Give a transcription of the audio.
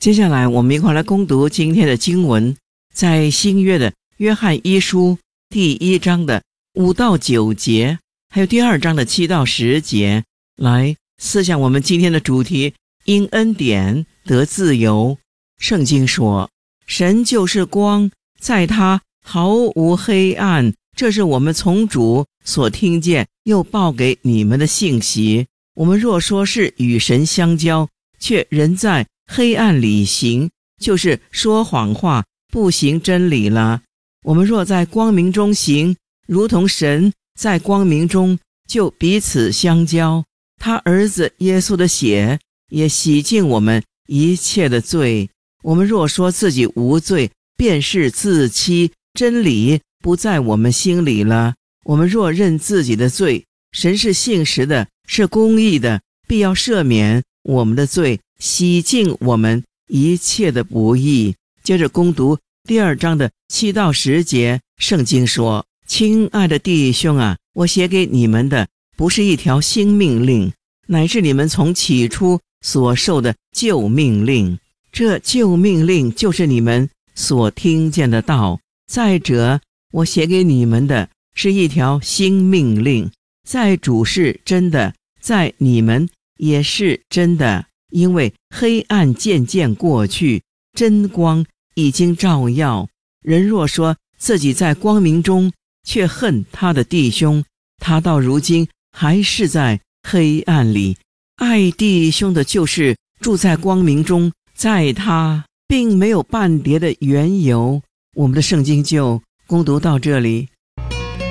接下来我们一块来攻读今天的经文，在新约的约翰一书第1章的5到9节，还有第2章的7到10节，来思想我们今天的主题：因恩典得自由。圣经说，神就是光，在他毫无黑暗，这是我们从主所听见又报给你们的信息。我们若说是与神相交，却仍在黑暗里行，就是说谎话，不行真理了。我们若在光明中行，如同神在光明中，就彼此相交。他儿子耶稣的血也洗净我们一切的罪。我们若说自己无罪，便是自欺，真理不在我们心里了。我们若认自己的罪，神是信实的，是公义的，必要赦免我们的罪，洗净我们一切的不义。接着攻读第2章的7到10节，圣经说，亲爱的弟兄啊，我写给你们的不是一条新命令，乃是你们从起初所受的旧命令。这旧命令就是你们所听见的道。再者，我写给你们的是一条新命令，在主是真的，在你们也是真的。因为黑暗渐渐过去，真光已经照耀。人若说自己在光明中，却恨他的弟兄，他到如今还是在黑暗里。爱弟兄的就是住在光明中，在他并没有半叠的缘由。我们的圣经就攻读到这里。